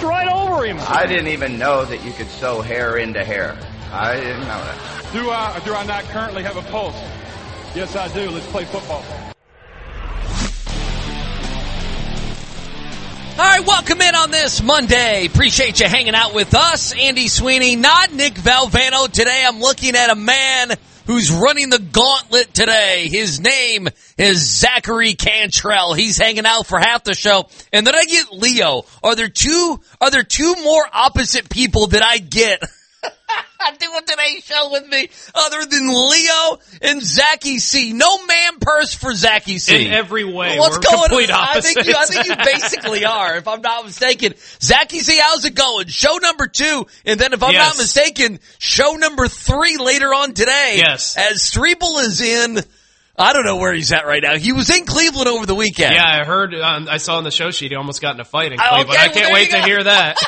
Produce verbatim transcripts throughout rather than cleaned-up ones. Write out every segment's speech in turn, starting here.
right over him. I didn't even know that you could sew hair into hair. I didn't know that. Do I or do I not currently have a pulse? Yes, I do. Let's play football. All right, welcome in on this Monday. Appreciate you hanging out with us. Andy Sweeney, not Nick Valvano. Today I'm looking at a man who's running the gauntlet today. His name is Zachary Cantrell. He's hanging out for half the show. And then I get Leo. Are there two, are there two more opposite people that I get doing today's show with me other than Leo and Zachy C? No man purse for Zachy C. In every way. What's we're going complete on? I opposites. think, you, I think you basically are, if I'm not mistaken. Zachy C, how's it going? Show number two, and then if I'm Yes. not mistaken, show number three later on today. Yes. As Strebel is in, I don't know where he's at right now. He was in Cleveland over the weekend. Yeah, I heard, um, I saw on the show sheet he almost got in a fight in Oh, Cleveland. okay, I well, can't there wait you to go. hear that.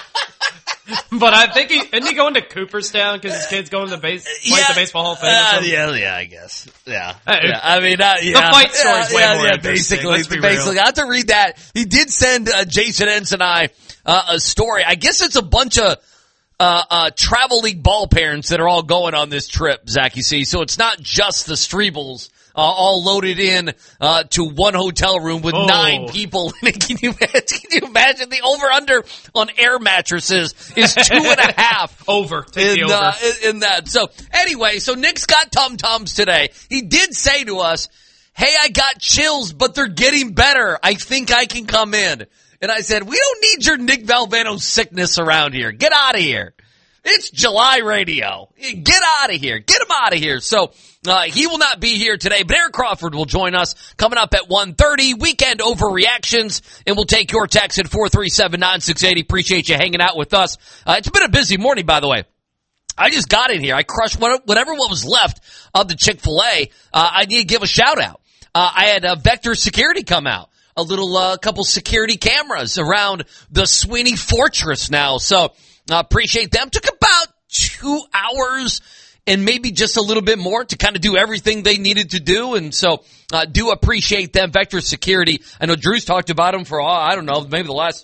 But I think he, isn't he going to Cooperstown because his kid's going to the base, play at the Baseball Hall of Fame or Uh, something? yeah, yeah, I guess. Yeah. Uh, yeah. I mean, uh, yeah. fight story's yeah, way yeah, more yeah, interesting. basically, Let's be basically. real. I have to read that. He did send uh, Jason Entz and I uh, a story. I guess it's a bunch of uh, uh, travel league ball parents that are all going on this trip, Zachy C. So it's not just the Strebels. Uh, all loaded in uh, to one hotel room with Oh. nine people. Can you, can you imagine the over-under on air mattresses is two and a half. Over. Take In, the over. uh, in, in that. So anyway, so Nick's got tum-tums today. He did say to us, hey, I got chills, but they're getting better. I think I can come in. And I said, we don't need your Nick Valvano sickness around here. Get out of here. It's July radio. Get out of here. Get him out of here. So uh, he will not be here today, but Eric Crawford will join us coming up at one thirty. Weekend overreactions, and we'll take your text at four three seven, nine six eight zero. Appreciate you hanging out with us. Uh, it's been a busy morning, by the way. I just got in here. I crushed whatever what was left of the Chick-fil-A. Uh, I need to give a shout out. Uh, I had uh, Vector Security come out. A little uh, couple security cameras around the Sweeney Fortress now. So uh, appreciate them. Took about two hours and maybe just a little bit more to kind of do everything they needed to do. And so uh, do appreciate them, Vector Security. I know Drew's talked about them for, oh, I don't know, maybe the last,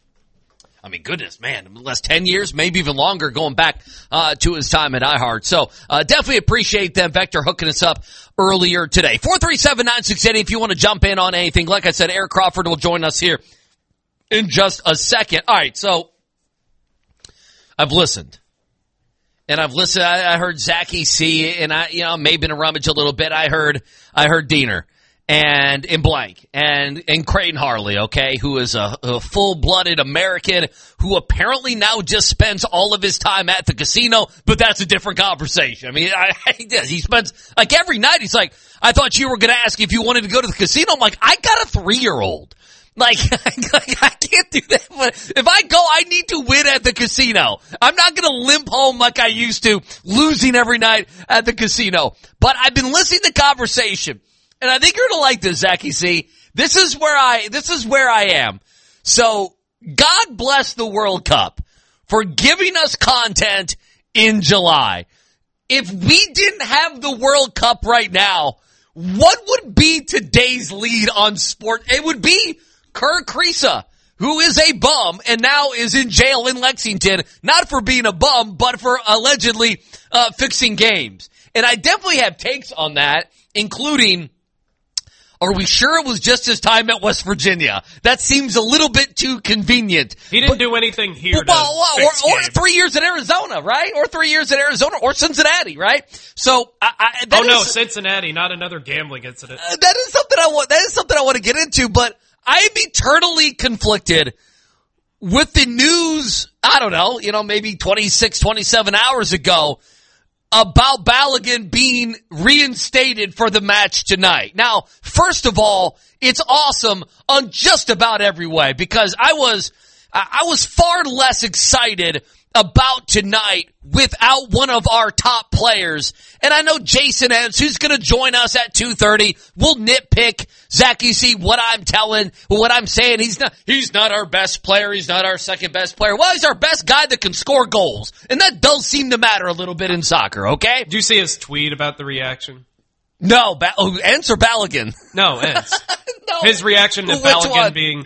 I mean, goodness, man, the last ten years, maybe even longer, going back uh, to his time at iHeart. So uh, definitely appreciate them, Vector, hooking us up earlier today. four three seven, nine six eight zero if you want to jump in on anything. Like I said, Eric Crawford will join us here in just a second. All right, so I've listened. And I've listened, I, I heard Zachy C, and I, you know, maybe in a rummage a little bit. I heard, I heard Diener and, in blank and, and Creighton Harley, okay, who is a, a full-blooded American who apparently now just spends all of his time at the casino, but that's a different conversation. I mean, I, I, he spends, like every night, he's like, I thought you were going to ask if you wanted to go to the casino. I'm like, I got a three-year-old. Like, I can't do that. But if I go, I need to win at the casino. I'm not going to limp home like I used to, losing every night at the casino. But I've been listening to conversation, and I think you're going to like this, Zachy C. This is where I, this is where I am. So, God bless the World Cup for giving us content in July. If we didn't have the World Cup right now, what would be today's lead on sport? It would be Kerr Kriisa, who is a bum and now is in jail in Lexington, not for being a bum, but for allegedly uh, fixing games. And I definitely have takes on that, including, are we sure it was just his time at West Virginia? That seems a little bit too convenient. He didn't but, do anything here well, to well, fix or, or games. three years in Arizona, right? Or three years in Arizona, or Cincinnati, right? So, I, I, that Oh no, is- Cincinnati, not another gambling incident. Uh, that is something I want. That is something I want to get into. But I am eternally conflicted with the news. I don't know, you know, maybe twenty-six, twenty-seven hours ago about Balogun being reinstated for the match tonight. Now, first of all, it's awesome on just about every way because I was, I was far less excited about tonight without one of our top players. And I know Jason Entz, who's going to join us at two thirty, will nitpick, Zachy C, what I'm telling, what I'm saying. He's not, he's not our best player. He's not our second best player. Well, he's our best guy that can score goals. And that does seem to matter a little bit in soccer, okay? Did you see his tweet about the reaction? No, ba- oh, Entz or Balogun? No, Entz. No. His reaction to Which Balogun one? being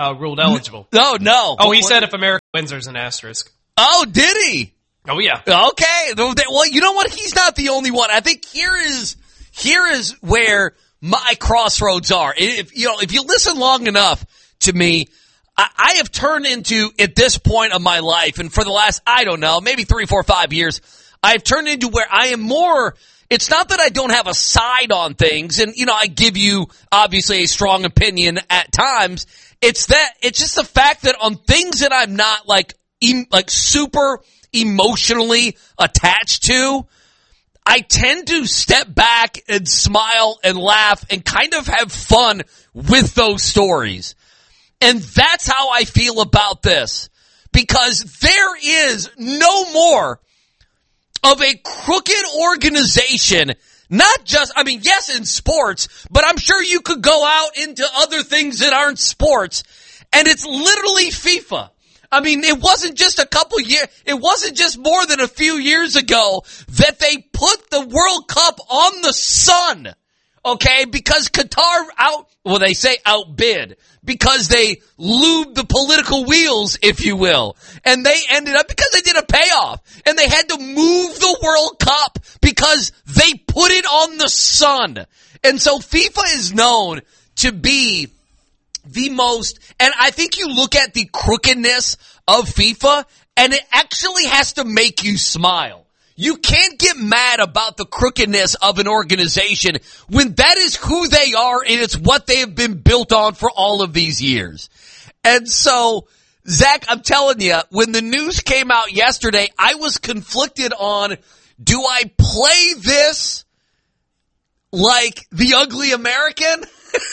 uh, ruled eligible. No, no. Oh, he said if America wins, there's an asterisk. Oh, did he? Oh, yeah. Okay. Well, you know what? He's not the only one. I think here is here is where my crossroads are. If you know, if you listen long enough to me, I, I have turned into, at this point of my life, and for the last, I don't know, maybe three, four, five years, I've turned into where I am more. It's not that I don't have a side on things, and, you know, I give you, obviously, a strong opinion at times. It's that, it's just the fact that on things that I'm not, like, em, like super emotionally attached to, I tend to step back and smile and laugh and kind of have fun with those stories. And that's how I feel about this. Because there is no more of a crooked organization, not just, I mean, yes, in sports, but I'm sure you could go out into other things that aren't sports, and it's literally FIFA. I mean, it wasn't just a couple years, it wasn't just more than a few years ago that they put the World Cup on the sun, okay, because Qatar out, well, they say outbid, because they lubed the political wheels, if you will. And they ended up, because they did a payoff, and they had to move the World Cup because they put it on the sun. And so FIFA is known to be the most, and I think you look at the crookedness of FIFA, and it actually has to make you smile. You can't get mad about the crookedness of an organization when that is who they are and it's what they have been built on for all of these years. And so, Zach, I'm telling you, when the news came out yesterday, I was conflicted on, do I play this like the ugly American?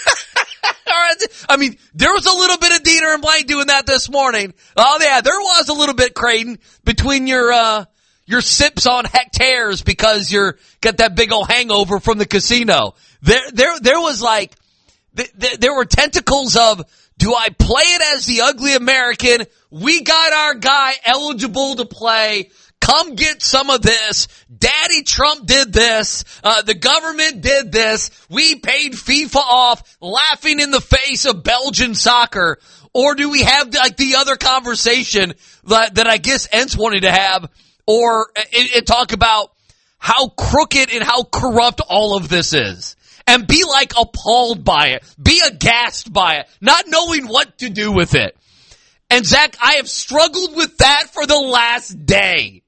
I mean, there was a little bit of Diener and Blank doing that this morning. Oh, yeah, there was a little bit, Creighton, between your uh your sips on hectares because you're got that big old hangover from the casino. There, there, there was like, there, there were tentacles of, do I play it as the ugly American? We got our guy eligible to play. Come get some of this. Daddy Trump did this. Uh, the government did this. We paid FIFA off, laughing in the face of Belgian soccer. Or do we have like the other conversation that, that I guess Entz wanted to have, or it, it talk about how crooked and how corrupt all of this is, and be like appalled by it, be aghast by it, not knowing what to do with it. And Zach, I have struggled with that for the last day.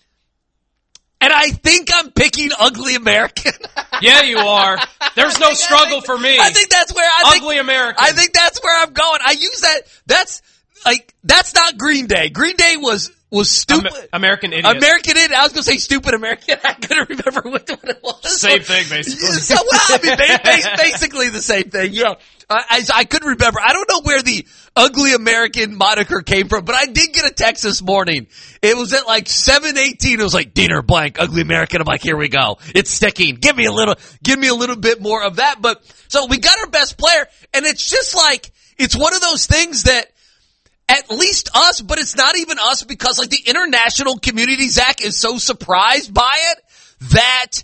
And I think I'm picking ugly American. Yeah, you are. There's no struggle think, for me. I think that's where I ugly think, American. I think that's where I'm going. I use that. That's like that's not Green Day. Green Day was was stupid. Am- American idiot. American idiot. I was going to say stupid American. I couldn't remember what, what it was. Same thing, basically. So, well, I mean, basically the same thing. Yeah. I, I, I couldn't remember. I don't know where the ugly American moniker came from, but I did get a text this morning. It was at like seven eighteen. It was like, Diener Blank, ugly American. I'm like, here we go. It's sticking. Give me a little, give me a little bit more of that. But so we got our best player, and it's just like, it's one of those things that at least us, but it's not even us, because like the international community, Zach, is so surprised by it that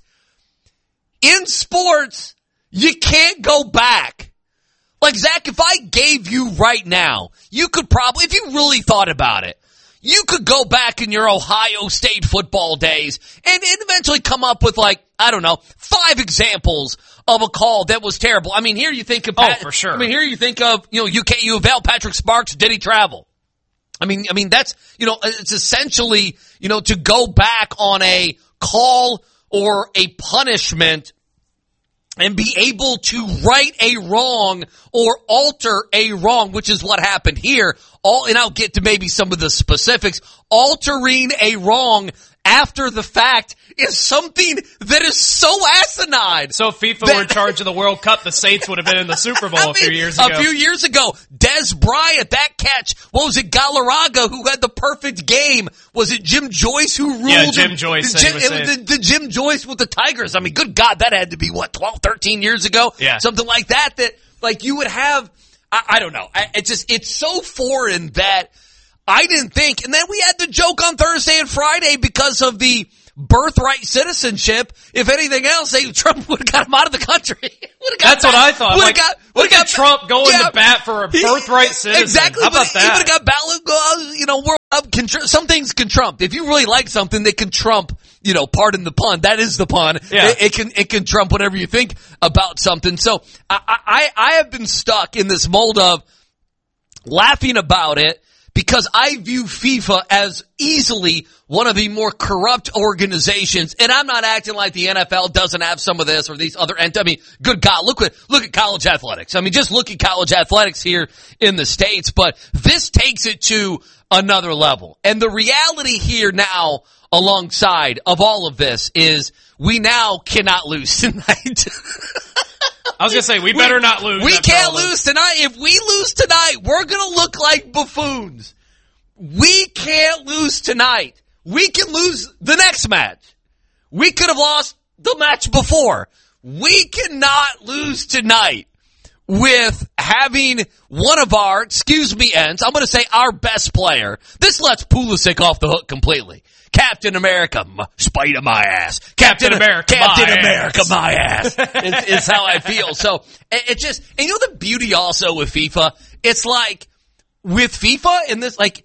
in sports, you can't go back. Like, Zach, if I gave you right now, you could probably, if you really thought about it, you could go back in your Ohio State football days and, and eventually come up with, like, I don't know, five examples of a call that was terrible. I mean, here you think of, Pat, oh, for sure. I mean, here you think of, you know, U K U of L, Patrick Sparks, did he travel? I mean, I mean, that's, you know, it's essentially, you know, to go back on a call or a punishment and be able to right a wrong or alter a wrong, which is what happened here. All, and I'll get to maybe some of the specifics. Altering a wrong after the fact is something that is so asinine. So if FIFA that, were in charge of the World Cup, the Saints would have been in the Super Bowl I a mean, few years ago. A few years ago, Des Bryant, that catch, what was it, Galarraga, who had the perfect game? Was it Jim Joyce who ruled? Yeah, Jim Joyce. The, Jim, it was the, the Jim Joyce with the Tigers. I mean, good God, that had to be, what, twelve, thirteen years ago? Yeah. Something like that, that, like, you would have, I, I don't know. I, it just, it's so foreign that I didn't think, and then we had the joke on Thursday and Friday because of the birthright citizenship. If anything else, they, Trump would have got him out of the country. got That's back, what I thought. Like, got, look got, at Trump going yeah, to bat for a birthright citizen. Exactly. How about but He that? would have got ballot, you know, world up. Can, some things can trump. If you really like something, they can trump, you know, pardon the pun. That is the pun. Yeah. It, it can, it can trump whatever you think about something. So I, I, I have been stuck in this mold of laughing about it, because I view FIFA as easily one of the more corrupt organizations, and I'm not acting like the N F L doesn't have some of this or these other. I mean, good God, look at look at college athletics. I mean, just look at college athletics here in the States. But this takes it to another level, and the reality here now, alongside of all of this, is we now cannot lose tonight. I was going to say, we better we, not lose. We can't lose tonight. If we lose tonight, we're going to look like buffoons. We can't lose tonight. We can lose the next match. We could have lost the match before. We cannot lose tonight with having one of our, excuse me, ends. I'm going to say our best player. This lets Pulisic off the hook completely. Captain America, spite of my ass. Captain, Captain America, Captain my America, ass. my ass. Is, is how I feel. So it, it just, and you know the beauty also with FIFA? It's like, with FIFA and this, like,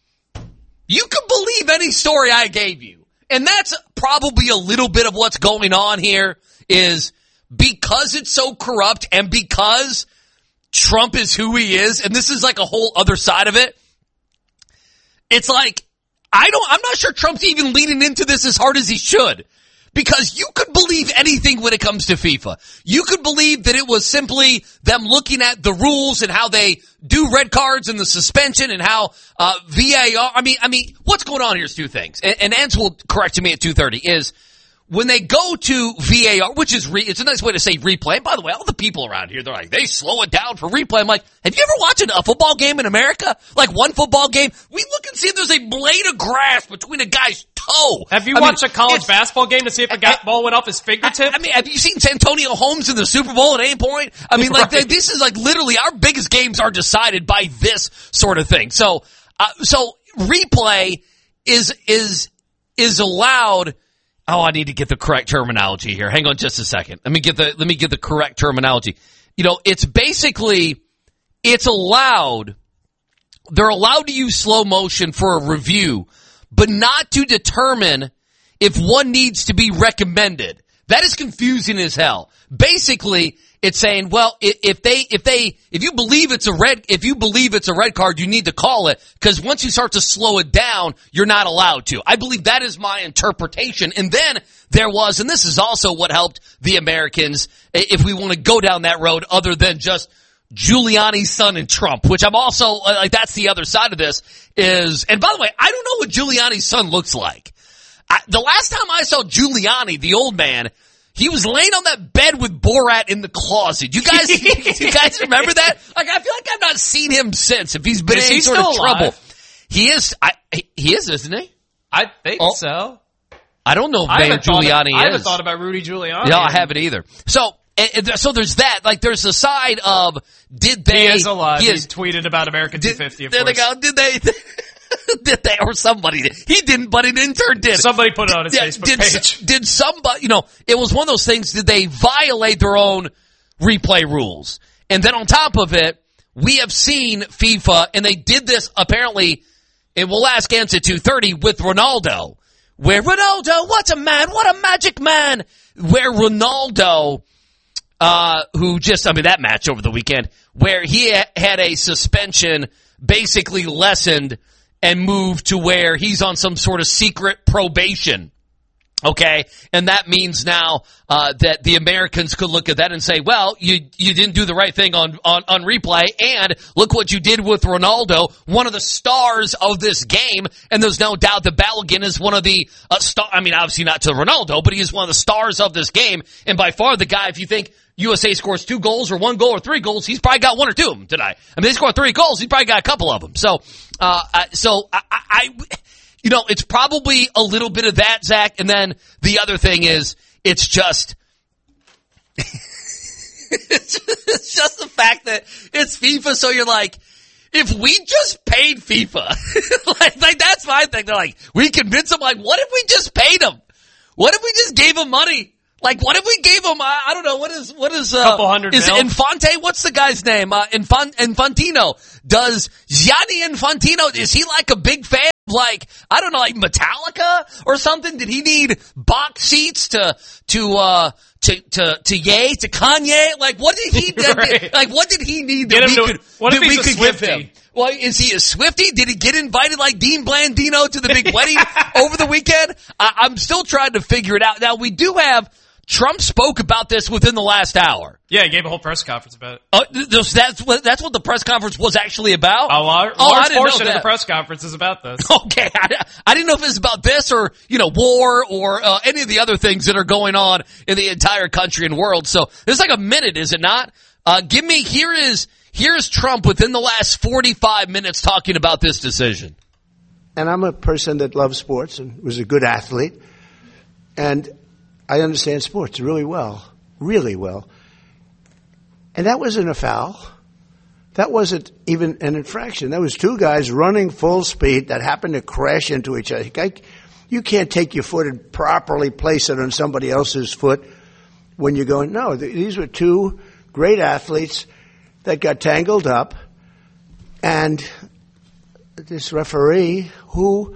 you can believe any story I gave you. And that's probably a little bit of what's going on here, is because it's so corrupt and because Trump is who he is, and this is like a whole other side of it. It's like, I don't, I'm not sure Trump's even leaning into this as hard as he should. Because you could believe anything when it comes to FIFA. You could believe that it was simply them looking at the rules and how they do red cards and the suspension and how uh V A R. I mean, I mean, what's going on here is two things. And, and Ants will correct me at two thirty. Is when they go to V A R, which is re, it's a nice way to say replay. And by the way, all the people around here, they're like, they slow it down for replay. I'm like, have you ever watched a football game in America? Like one football game, we look and see if there's a blade of grass between a guy's toe. Have you I watched mean, a college basketball game to see if a guy, ball went off his fingertip? I, I mean, have you seen Santonio Holmes in the Super Bowl at any point? I mean, like, Right. this is like literally our biggest games are decided by this sort of thing. So, uh, so replay is, is, is allowed. Oh, I need to get the correct terminology here. Hang on just a second. Let me get the, let me get the correct terminology. You know, it's basically, it's allowed, they're allowed to use slow motion for a review, but not to determine if one needs to be recommended. That is confusing as hell. Basically, it's saying, well, if they, if they, if you believe it's a red, if you believe it's a red card, you need to call it, because once you start to slow it down, you're not allowed to. I believe that is my interpretation. And then there was, and this is also what helped the Americans, if we want to go down that road, other than just Giuliani's son and Trump, which I'm also, like, that's the other side of this, is, and by the way, I don't know what Giuliani's son looks like. I, the last time I saw Giuliani, the old man, he was laying on that bed with Borat in the closet. You guys, you guys remember that? Like, I feel like I've not seen him since. If he's been Is in any he sort of still trouble, alive? he is. I, he is, isn't he? I think Oh. so. I don't know if I Mayor haven't thought Giuliani of, I haven't is. thought about Rudy Giuliani. No, I haven't either. So, and, and so there's that. Like, there's a side of did they? He is alive. He He, is, tweeted about American did, two fifty, of there course. they go. Did they? Did they? Or somebody did. He didn't, but an intern did. Somebody put it on his Yeah, Facebook did, page. Did somebody, you know, it was one of those things, did they violate their own replay rules? And then on top of it, we have seen FIFA, and they did this apparently, and we'll ask Ants at two thirty, with Ronaldo. Where Ronaldo, what a man, what a magic man. Where Ronaldo, uh, who just, I mean, that match over the weekend, where he ha- had a suspension basically lessened and moved to where he's on some sort of secret probation. Okay, and that means now uh, that the Americans could look at that and say, well, you you didn't do the right thing on, on, on replay, and look what you did with Ronaldo, one of the stars of this game, and there's no doubt that Balogun is one of the uh, star. I mean, obviously not to Ronaldo, but he is one of the stars of this game, and by far the guy, if you think U S A scores two goals or one goal or three goals, he's probably got one or two of them tonight. I mean, they scored three goals, he's probably got a couple of them. So, uh, I, so I, I, I you know, it's probably a little bit of that, Zach. And then the other thing is, it's just, it's just the fact that it's FIFA. So you're like, if we just paid FIFA, like, like that's my thing. They're like, we convince them, like, what if we just paid them? What if we just gave him money? Like, what if we gave him, I, I don't know, what is, what is, uh, couple hundred is mil? Infante? What's the guy's name? Uh, Infant, Infantino. Does Gianni Infantino, is he like a big fan of, like, I don't know, like Metallica or something? Did he need box seats to, to, uh, to, to, to Ye, to Kanye? Like, what did he, Right. like, what did he need that Get him we to- could, what if that we he's a could give Swiftie? him? Well, is he a Swiftie? Did he get invited like Dean Blandino to the big wedding over the weekend? I, I'm still trying to figure it out. Now, we do have, Trump spoke about this within the last hour. Yeah, he gave a whole press conference about it. Uh, th- that's what that's what the press conference was actually about. A lar- oh, large I didn't portion know of the that. press conference is about this. Okay, I, I didn't know if it was about this or, you know, war or uh, any of the other things that are going on in the entire country and world. So there's like a minute, is it not? Uh, give me, here is, here is Trump within the last forty-five minutes talking about this decision. And I'm a person that loves sports and was a good athlete. And I understand sports really well, really well. And that wasn't a foul. That wasn't even an infraction. That was two guys running full speed that happened to crash into each other. You can't take your foot and properly place it on somebody else's foot when you're going, no, these were two great athletes that got tangled up. And this referee, who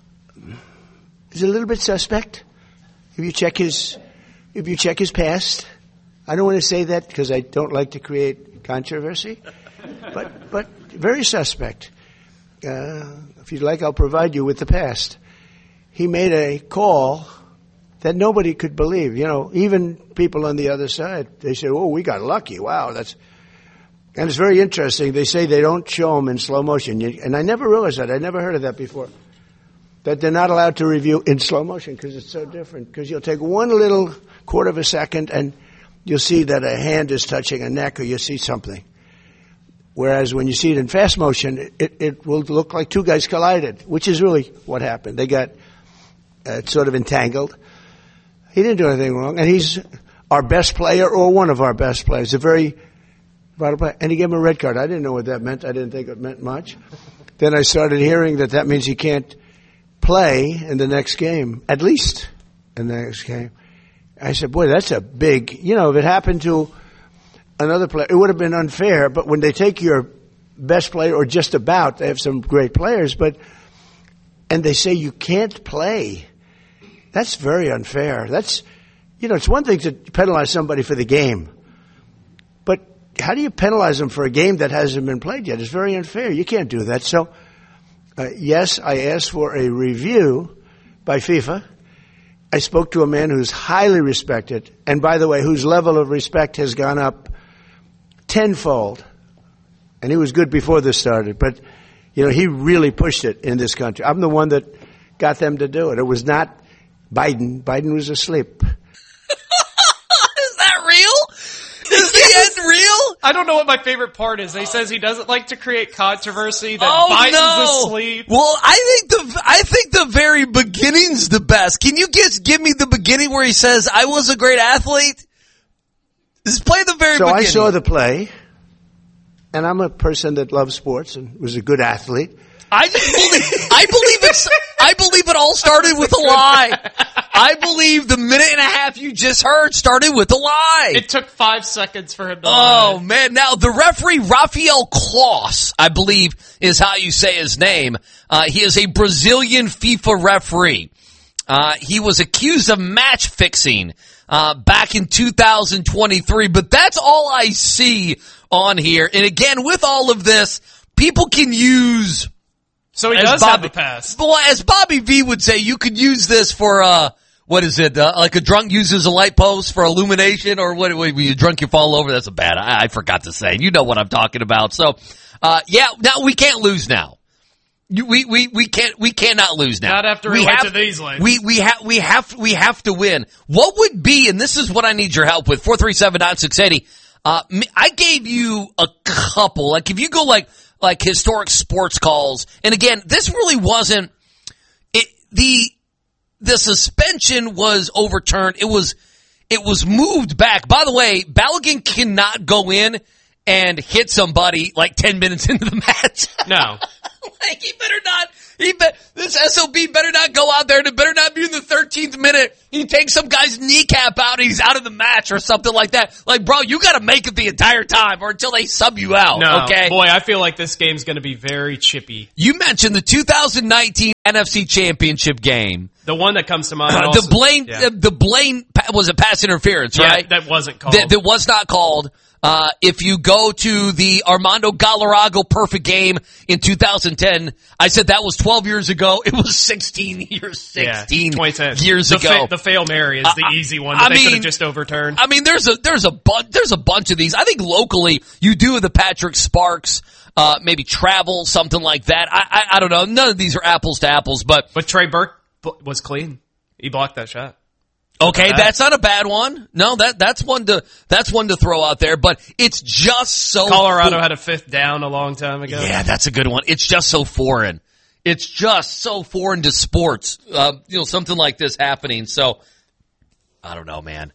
is a little bit suspect, if you check his, if you check his past, I don't want to say that because I don't like to create controversy, but but very suspect. Uh, if you'd like, I'll provide you with the past. He made a call that nobody could believe. You know, even people on the other side, they say, "Oh, we got lucky. Wow, that's." And it's very interesting. They say they don't show them in slow motion, and I never realized that. I never heard of that before. That they're not allowed to review in slow motion because it's so different. Because you'll take one little quarter of a second and you'll see that a hand is touching a neck or you see something. Whereas when you see it in fast motion, it, it will look like two guys collided, which is really what happened. They got uh, sort of entangled. He didn't do anything wrong. And he's our best player or one of our best players, a very vital player. And he gave him a red card. I didn't know what that meant. I didn't think it meant much. Then I started hearing that that means he can't play in the next game, at least in the next game. I said, boy, that's a big, you know, if it happened to another player, it would have been unfair, but when they take your best player, or just about, they have some great players, but, and they say you can't play, that's very unfair. That's, you know, it's one thing to penalize somebody for the game, but how do you penalize them for a game that hasn't been played yet? It's very unfair. You can't do that. So, Uh, yes, I asked for a review by FIFA. I spoke to a man who's highly respected, and by the way, whose level of respect has gone up tenfold. And he was good before this started, but, you know, he really pushed it in this country. I'm the one that got them to do it. It was not Biden. Biden was asleep. Is that real? Is the end real? I don't know what my favorite part is. He says he doesn't like to create controversy, that Oh Biden's no! asleep. Well, I think the I think the very beginning's the best. Can you just give me the beginning where he says, "I was a great athlete"? Just play the very So beginning. I saw the play, and I'm a person that loves sports and was a good athlete. I just believe, I believe it's, I believe it all started with a lie. I believe the minute and a half you just heard started with a lie. It took five seconds for him to Oh lie. man. Now the referee, Rafael Claus, I believe is how you say his name. Uh, he is a Brazilian FIFA referee. Uh, he was accused of match fixing, uh, back in two thousand twenty-three, but that's all I see on here. And again, with all of this, people can use, So he as does Bobby, have a pass. Well, as Bobby V would say, you could use this for, uh, what is it, uh, like a drunk uses a light post for illumination, or what, when you drunk you fall over? That's a bad, I, I forgot to say. You know what I'm talking about. So, uh, yeah, now we can't lose now. You, we, we, we can't, we cannot lose now. Not after we we went have, to these lengths. We, we have, we have, we have to win. What would be, and this is what I need your help with, four three seven, nine six eight zero. Uh, I gave you a couple, like if you go like, like historic sports calls, and again, this really wasn't, it, the, the suspension was overturned. It was, it was moved back. By the way, Balogun cannot go in and hit somebody like ten minutes into the match. No. Like, he better not, he bet, this S O B better not go out there and it better not be in the thirteenth minute. He takes some guy's kneecap out and he's out of the match or something like that. Like, bro, you got to make it the entire time or until they sub you out. No, okay? Boy, I feel like this game's going to be very chippy. You mentioned the two thousand nineteen N F C Championship game. The one that comes to mind. Uh, also, the Blaine, yeah. the, the Blaine was a pass interference, yeah, right? That wasn't called. That, that was not called. Uh, if you go to the Armando Galarrago perfect game in two thousand ten, I said that was twelve years ago. It was sixteen years, sixteen yeah, years the ago. Fa- the Fail Mary is the uh, easy one that I they mean, could have just overturned. I mean, there's a, there's a bunch, there's a bunch of these. I think locally you do the Patrick Sparks, uh, maybe travel, something like that. I, I, I don't know. None of these are apples to apples, but. But Trey Burke was clean. He blocked that shot. Okay, that's not a bad one. No, that that's one to that's one to throw out there, but it's just so Colorado had a fifth down a long time ago. Yeah, that's a good one. It's just so foreign. It's just so foreign to sports. Uh, you know, something like this happening. So I don't know, man.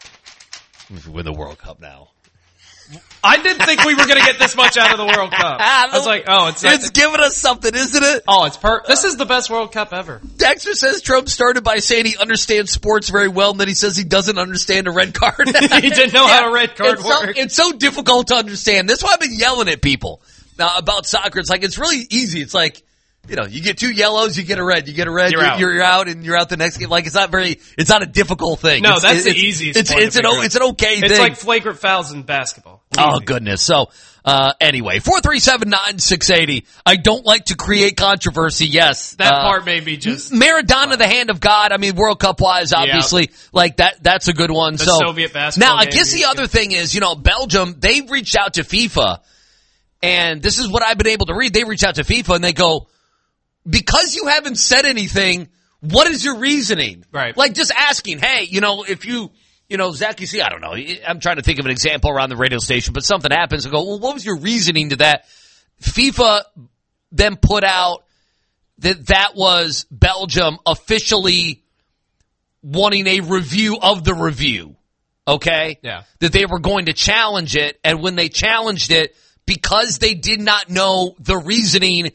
We win the World Cup now. I didn't think we were going to get this much out of the World Cup. I was like, oh, it's not, it's giving us something, isn't it? Oh, it's per. This is the best World Cup ever. Dexter says Trump started by saying he understands sports very well, and then he says he doesn't understand a red card. He didn't know yeah, how a red card it's works. So, it's so difficult to understand. That's why I've been yelling at people now about soccer. It's like it's really easy. It's like, you know, you get two yellows, you get a red. You get a red, you're, you're, out. You're, you're out, and you're out the next game. Like, it's not very, it's not a difficult thing. No, it's, that's it's, the it's, easiest It's, point it's, to an, figure out. it's an okay it's thing. It's like flagrant fouls in basketball. Easy. Oh, goodness. So, uh, anyway, four three seven nine six eight zero. I don't like to create controversy. Yes. That uh, part may be just. Maradona, the hand of God. I mean, World Cup wise, obviously, yeah. like that, that's a good one. The so, Soviet basketball now, I game, guess the other thing is, you know, Belgium, they reached out to FIFA, and this is what I've been able to read. They reach out to FIFA and they go, because you haven't said anything, what is your reasoning? Right. Like just asking, hey, you know, if you, you know, Zach, you see, I don't know, I'm trying to think of an example around the radio station, but something happens and go, well, what was your reasoning to that? FIFA then put out that that was Belgium officially wanting a review of the review. Okay? Yeah. That they were going to challenge it, and when they challenged it, because they did not know the reasoning,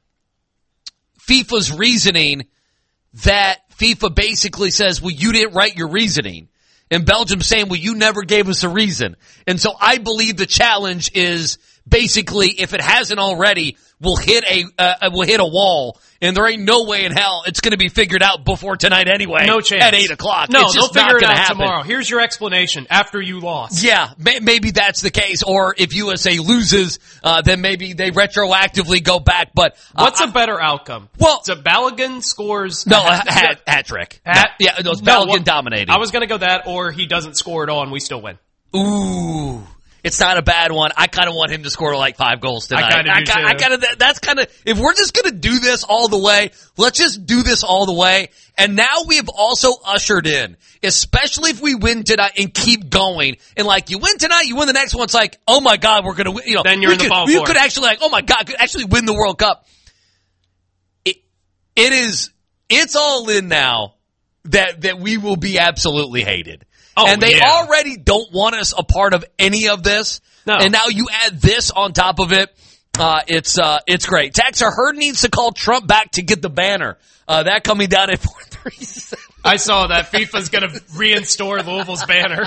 FIFA's reasoning, that FIFA basically says, well, you didn't write your reasoning. And Belgium saying, well, you never gave us a reason. And so I believe the challenge is basically, if it hasn't already, we'll hit a, uh, we'll hit a wall. And there ain't no way in hell it's going to be figured out before tonight anyway. No chance. At eight o'clock. No, it's they'll just figure not it out happen. tomorrow. Here's your explanation after you lost. Yeah, may, maybe that's the case. Or if U S A loses, uh, then maybe they retroactively go back. But uh, what's a better outcome? Well, so Balogun scores no a hat, hat, hat trick. Hat, no, yeah, it was no, Balogun well, dominating. I was going to go that, or he doesn't score at all, and we still win. Ooh. It's not a bad one. I kind of want him to score like five goals tonight. I kind of do too. I kind of, that's kind of, if we're just going to do this all the way, let's just do this all the way. And now we have also ushered in, especially if we win tonight and keep going. And like, you win tonight, you win the next one. It's like, oh my God, we're going to win. You know, then you're in the could, ball You four. could actually like, oh my God, could actually win the World Cup. It, it is, it's all in now that, that we will be absolutely hated. Oh, and they yeah. already don't want us a part of any of this. No. And now you add this on top of it. Uh, it's, uh, it's great. Taxer Hurd needs to call Trump back to get the banner. Uh, that coming down at four three seven. I saw that. FIFA's going to reinstore Louisville's banner.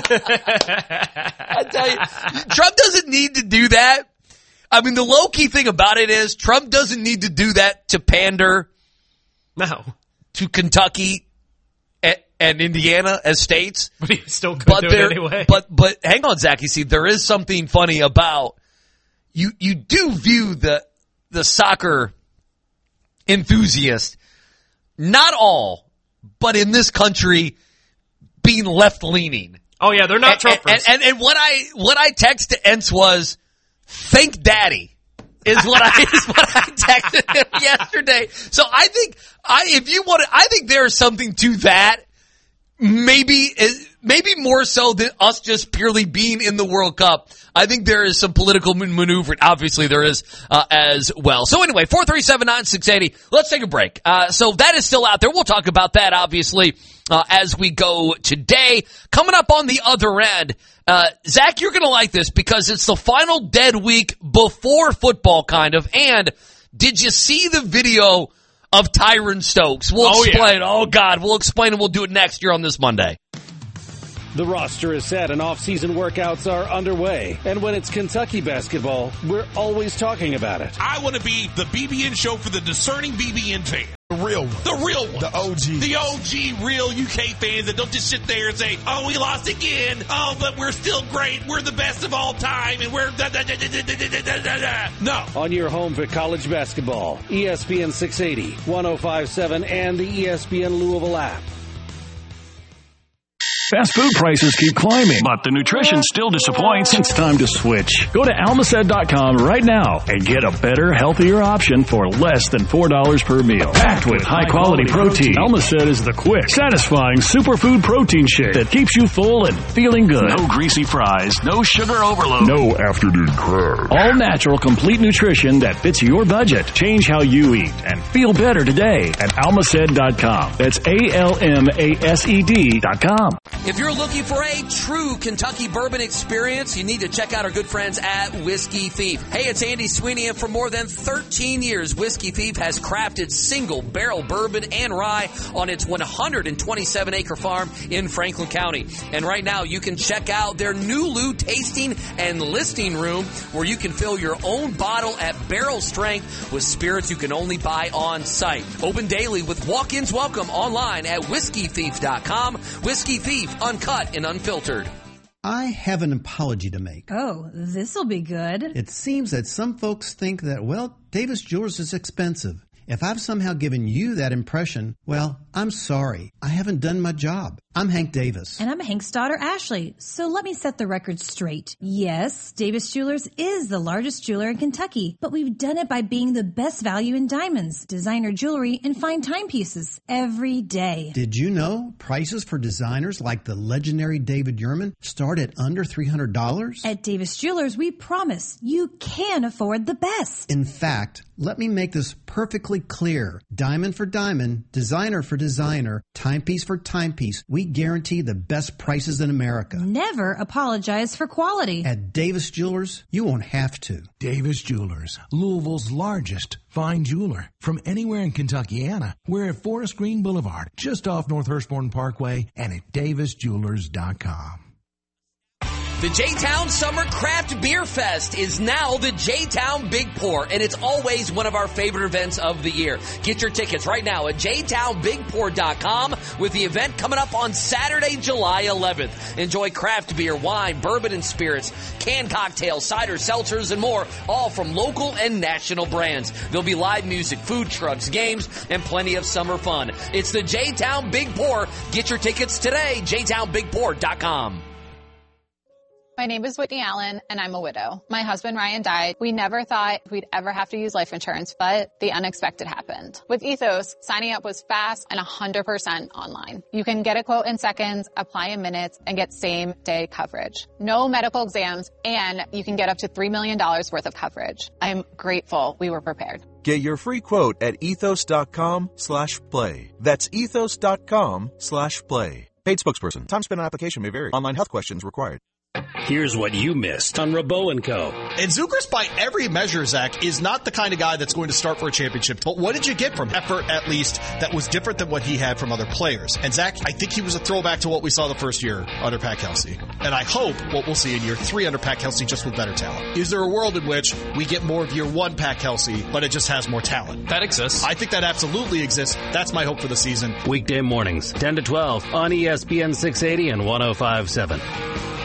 I tell you, Trump doesn't need to do that. I mean, the low key thing about it is Trump doesn't need to do that to pander. No. To Kentucky and Indiana as states. But he still could but do there, it anyway. But, but hang on, Zach. You see, there is something funny about, you, you do view the, the soccer enthusiast, not all, but in this country, being left leaning. Oh yeah, they're not and, Trumpers. And, and, and what I, what I texted to Entz was, thank daddy. Is what I is what I texted him yesterday. So I think I if you want to, I think there is something to that. Maybe maybe more so than us just purely being in the World Cup. I think there is some political maneuvering. Obviously, there is uh, as well. So anyway, four three seven nine six eight zero. Let's take a break. Uh, so that is still out there. We'll talk about that obviously uh, as we go today. Coming up on the other end. Uh, Zach, you're going to like this because it's the final dead week before football, kind of. And did you see the video of Tyron Stokes. We'll Oh, explain. Yeah. Oh, God. We'll explain and we'll do it next year on this Monday. The roster is set and off-season workouts are underway. And when it's Kentucky basketball, we're always talking about it. I want to be the B B N show for the discerning B B N fan. The real one. The real one. The O G. The O G real U K fans that don't just sit there and say, oh, we lost again. Oh, but we're still great. We're the best of all time. And we're da da da da da da da da da. No. On your home for college basketball, E S P N six eighty, one oh five point seven, and the E S P N Louisville app. Fast food prices keep climbing, but the nutrition still disappoints. It's time to switch. Go to Almacet dot com right now and get a better, healthier option for less than four dollars per meal. Packed with high-quality protein, Almacet is the quick, satisfying superfood protein shake that keeps you full and feeling good. No greasy fries, no sugar overload, no afternoon crab. All natural, complete nutrition that fits your budget. Change how you eat and feel better today at Almacet dot com. That's A L M A S E D dot com. If you're looking for a true Kentucky bourbon experience, you need to check out our good friends at Whiskey Thief. Hey, it's Andy Sweeney, and for more than thirteen years, Whiskey Thief has crafted single barrel bourbon and rye on its one hundred twenty-seven acre farm in Franklin County. And right now, you can check out their Nulu tasting and listing room where you can fill your own bottle at barrel strength with spirits you can only buy on site. Open daily with walk-ins welcome online at whiskey thief dot com. Whiskey Thief, uncut and unfiltered. I have an apology to make. Oh, this'll be good. It seems that some folks think that, well, Davis Jewelers is expensive. If I've somehow given you that impression, well, I'm sorry. I haven't done my job. I'm Hank Davis. And I'm Hank's daughter, Ashley. So let me set the record straight. Yes, Davis Jewelers is the largest jeweler in Kentucky, but we've done it by being the best value in diamonds, designer jewelry, and fine timepieces every day. Did you know prices for designers like the legendary David Yurman start at under three hundred dollars? At Davis Jewelers, we promise you can afford the best. In fact, let me make this perfectly clear. Diamond for diamond, designer for designer, timepiece for timepiece. We guarantee the best prices in America. Never apologize for quality. At Davis Jewelers, you won't have to. Davis Jewelers, Louisville's largest fine jeweler. From anywhere in Kentuckiana, we're at Forest Green Boulevard, just off North Hurstbourne Parkway, and at davis jewelers dot com. The J-Town Summer Craft Beer Fest is now the J-Town Big Pour, and it's always one of our favorite events of the year. Get your tickets right now at j town big pour dot com with the event coming up on Saturday, July eleventh. Enjoy craft beer, wine, bourbon and spirits, canned cocktails, cider, seltzers, and more, all from local and national brands. There'll be live music, food trucks, games, and plenty of summer fun. It's the J-Town Big Pour. Get your tickets today, j town big pour dot com. My name is Whitney Allen, and I'm a widow. My husband, Ryan, died. We never thought we'd ever have to use life insurance, but the unexpected happened. With Ethos, signing up was fast and one hundred percent online. You can get a quote in seconds, apply in minutes, and get same-day coverage. No medical exams, and you can get up to three million dollars worth of coverage. I'm grateful we were prepared. Get your free quote at ethos dot com slash play. That's ethos dot com slash play. Paid spokesperson. Time spent on application may vary. Online health questions required. Here's what you missed on Rabot and Co. And Zucker's, by every measure, Zach, is not the kind of guy that's going to start for a championship. But what did you get from him? Effort, at least, that was different than what he had from other players. And Zach, I think he was a throwback to what we saw the first year under Pat Kelsey. And I hope what we'll see in year three under Pat Kelsey, just with better talent. Is there a world in which we get more of year one Pat Kelsey, but it just has more talent? That exists. I think that absolutely exists. That's my hope for the season. Weekday mornings, ten to twelve on E S P N six eighty and one oh five point seven.